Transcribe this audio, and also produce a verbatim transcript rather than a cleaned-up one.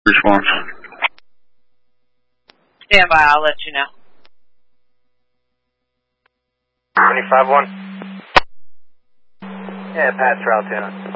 Response. Stand by, I'll let you know. twenty-five one. Yeah, pass route ten.